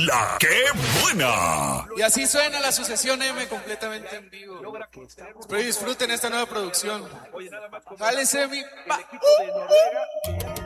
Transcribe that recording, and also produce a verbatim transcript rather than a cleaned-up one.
La que buena. Y así suena la Sucesión M completamente en vivo. Espero disfruten esta nueva producción. Jálese mi pa.